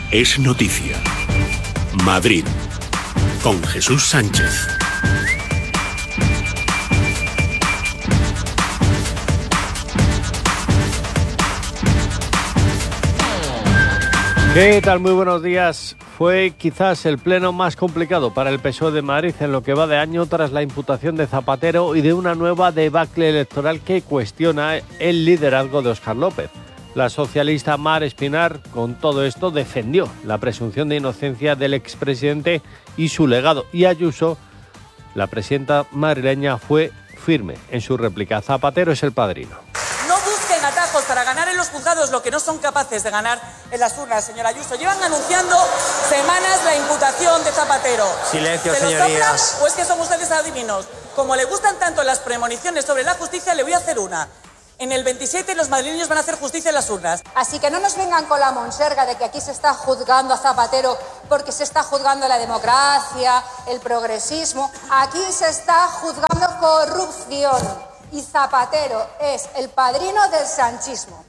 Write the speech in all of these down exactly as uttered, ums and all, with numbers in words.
es noticia. Madrid, con Jesús Sánchez. ¿Qué tal? Muy buenos días. Fue quizás el pleno más complicado para el P S O E de Madrid en lo que va de año tras la imputación de Zapatero y de una nueva debacle electoral que cuestiona el liderazgo de Óscar López. La socialista Mar Espinar, con todo esto, defendió la presunción de inocencia del expresidente y su legado. Y Ayuso, la presidenta madrileña, fue firme en su réplica. Zapatero es el padrino. Atajos para ganar en los juzgados lo que no son capaces de ganar en las urnas, señora Ayuso. Llevan anunciando semanas la imputación de Zapatero. Silencio, ¿Se señorías. ¿O es que son ustedes adivinos? Como le gustan tanto las premoniciones sobre la justicia, le voy a hacer una. En el veintisiete los madrileños van a hacer justicia en las urnas. Así que no nos vengan con la monserga de que aquí se está juzgando a Zapatero porque se está juzgando la democracia, el progresismo. Aquí se está juzgando corrupción. Y Zapatero es el padrino del sanchismo.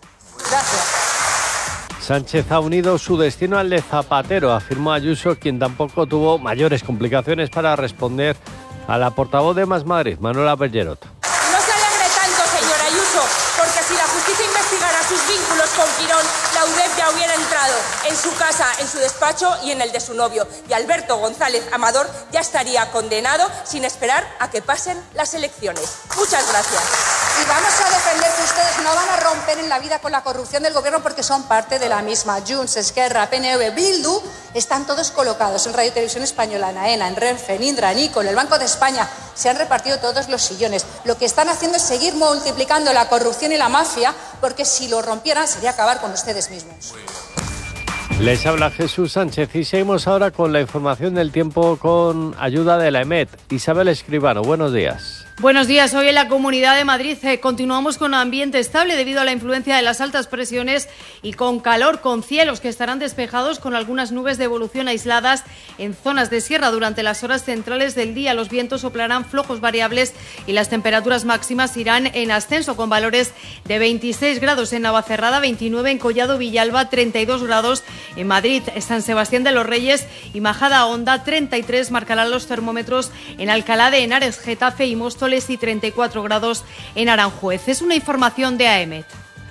Gracias. Sánchez ha unido su destino al de Zapatero, afirmó Ayuso, quien tampoco tuvo mayores complicaciones para responder a la portavoz de Más Madrid, Manuela Bergerot. No se alegre tanto, señora Ayuso, porque si la justicia investigara sus vínculos con Quirón, la U D E P ya hubiera entrado en su casa, en su despacho y en el de su novio. Y Alberto González Amador ya estaría condenado sin esperar a que pasen las elecciones. Muchas gracias. Y vamos a defender que ustedes no van a romper en la vida con la corrupción del gobierno porque son parte de la misma. Junts, Esquerra, P N V, Bildu, están todos colocados en Radio Televisión Española, en AENA, en Renfe, en Indra, en ICO, en el Banco de España. Se han repartido todos los sillones. Lo que están haciendo es seguir multiplicando la corrupción y la mafia, porque si lo rompieran sería acabar con ustedes mismos. Les habla Jesús Sánchez y seguimos ahora con la información del tiempo con ayuda de la EMET. Isabel Escribano, buenos días. Buenos días. Hoy en la Comunidad de Madrid eh, continuamos con ambiente estable debido a la influencia de las altas presiones y con calor, con cielos que estarán despejados con algunas nubes de evolución aisladas en zonas de sierra durante las horas centrales del día. Los vientos soplarán flojos variables y las temperaturas máximas irán en ascenso con valores de veintiséis grados en Navacerrada, veintinueve en Collado Villalba, treinta y dos grados en Madrid, San Sebastián de los Reyes y Majada Honda, treinta y tres marcarán los termómetros en Alcalá de Henares, Getafe y Móstoles y treinta y cuatro grados en Aranjuez. Es una información de AEMET.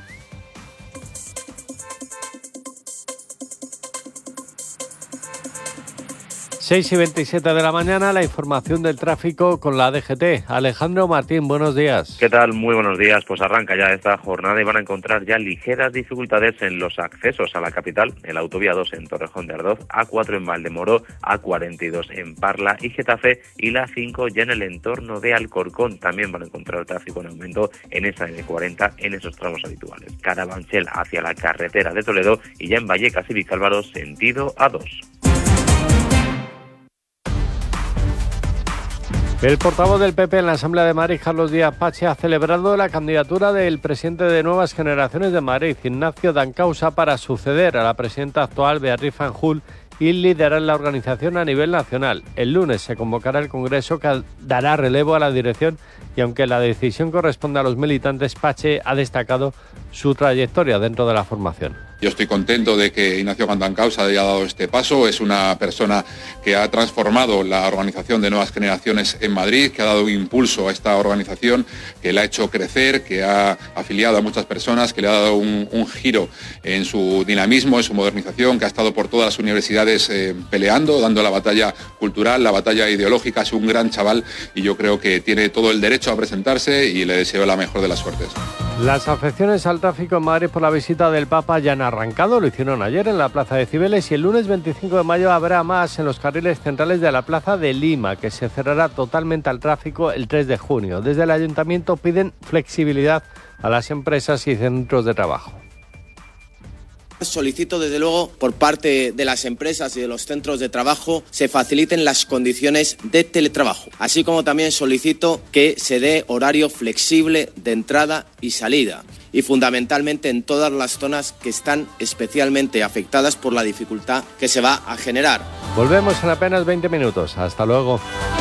seis y veintisiete de la mañana, la información del tráfico con la D G T. Alejandro Martín, buenos días. ¿Qué tal? Muy buenos días. Pues arranca ya esta jornada y van a encontrar ya ligeras dificultades en los accesos a la capital, en la autovía dos en Torrejón de Ardoz, A cuatro en Valdemoro, A cuarenta y dos en Parla y Getafe y la cinco ya en el entorno de Alcorcón. También van a encontrar tráfico en aumento en esa ene cuarenta en esos tramos habituales. Carabanchel hacia la carretera de Toledo y ya en Vallecas y Vicálvaro sentido A dos. El portavoz del P P en la Asamblea de Madrid, Carlos Díaz Pache, ha celebrado la candidatura del presidente de Nuevas Generaciones de Madrid, Ignacio Dancausa, para suceder a la presidenta actual, Beatriz Fanjul, y liderar la organización a nivel nacional. El lunes se convocará el Congreso que dará relevo a la dirección y aunque la decisión corresponde a los militantes, Pache ha destacado su trayectoria dentro de la formación. Yo estoy contento de que Ignacio Dancausa haya dado este paso. Es una persona que ha transformado la organización de Nuevas Generaciones en Madrid, que ha dado un impulso a esta organización, que la ha hecho crecer, que ha afiliado a muchas personas, que le ha dado un, un giro en su dinamismo, en su modernización, que ha estado por todas las universidades eh, peleando, dando la batalla cultural, la batalla ideológica. Es un gran chaval y yo creo que tiene todo el derecho a presentarse y le deseo la mejor de las suertes. Las afecciones al tráfico en Madrid por la visita del Papa ya han arrancado, lo hicieron ayer en la Plaza de Cibeles y el lunes veinticinco de mayo habrá más en los carriles centrales de la Plaza de Lima, que se cerrará totalmente al tráfico el tres de junio. Desde el Ayuntamiento piden flexibilidad a las empresas y centros de trabajo. Solicito desde luego por parte de las empresas y de los centros de trabajo se faciliten las condiciones de teletrabajo, así como también solicito que se dé horario flexible de entrada y salida y fundamentalmente en todas las zonas que están especialmente afectadas por la dificultad que se va a generar. Volvemos en apenas veinte minutos. Hasta luego.